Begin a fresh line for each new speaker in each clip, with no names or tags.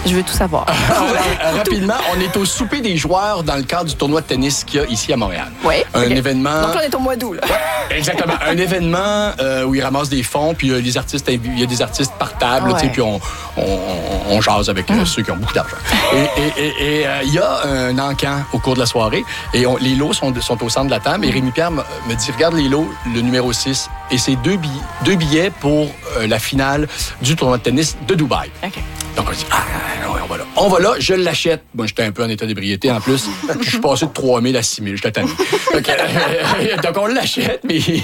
Je veux tout savoir.
Rapidement, on est au souper des joueurs dans le cadre du tournoi de tennis qu'il y a ici à Montréal.
Oui.
Un événement...
Donc, on est au mois d'août, là.
Exactement. Un événement où ils ramassent des fonds, puis il y a des artistes par table, tu sais, puis on jase avec ceux qui ont beaucoup d'argent. Et il y a un encan au cours de la soirée, et les lots sont au centre de la table, et Rémi-Pierre me dit, regarde les lots, le numéro 6, et c'est deux billets pour la finale du tournoi de tennis de Dubaï.
OK.
Donc, on dit, on va là. On va là, je l'achète. Moi, j'étais un peu en état d'ébriété. En plus, je suis passé de 3 000 à 6 000. J'étais tanné. Donc, on l'achète.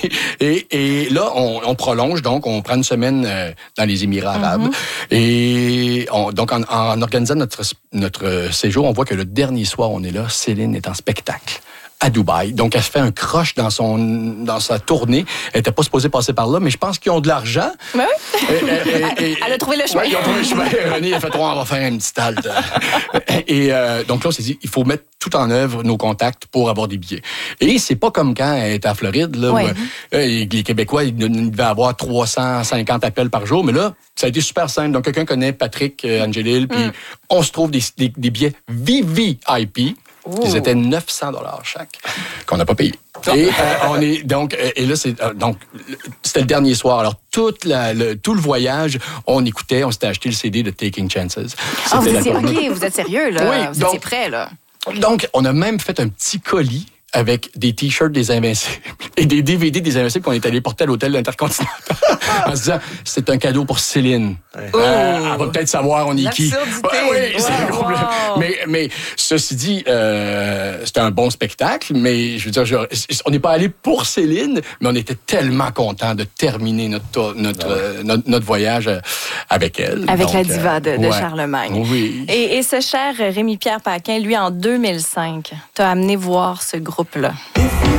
Et là, on prolonge. Donc, on prend une semaine dans les Émirats arabes. Et donc, en organisant notre séjour, on voit que le dernier soir, on est là. Céline est en spectacle à Dubaï. Donc, elle se fait un crush dans sa tournée. Elle n'était pas supposée passer par là, mais je pense qu'ils ont de l'argent.
Ben oui. Elle a trouvé le chemin.
Oui, ils ont trouvé le chemin. René a fait, on va faire une petite halte. Et donc là, on s'est dit, il faut mettre tout en œuvre nos contacts pour avoir des billets. Et c'est pas comme quand elle était à Floride, là, où les Québécois, ils devaient avoir 350 appels par jour, mais là, ça a été super simple. Donc, quelqu'un connaît Patrick Angelil, puis on se trouve des billets VVIP. Ils étaient 900 $ chaque, qu'on n'a pas payé. Et on est donc et là c'était le dernier soir. Alors tout le voyage, on s'était acheté le CD de Taking Chances.
Vous êtes sérieux là,
oui,
vous étiez prêts là.
Donc on a même fait un petit colis avec des T-shirts des Invincibles et des DVD des Invincibles qu'on est allé porter à l'hôtel Intercontinental en se disant, c'est un cadeau pour Céline. Elle va peut-être savoir on est qui. Oui, c'est un problème. Mais ceci dit, c'était un bon spectacle, mais je veux dire, on n'est pas allé pour Céline, mais on était tellement contents de terminer notre voyage avec elle.
Avec la diva de Charlemagne.
Oui.
Et ce cher Rémi-Pierre Paquin, lui, en 2005, t'a amené voir ce groupe-là.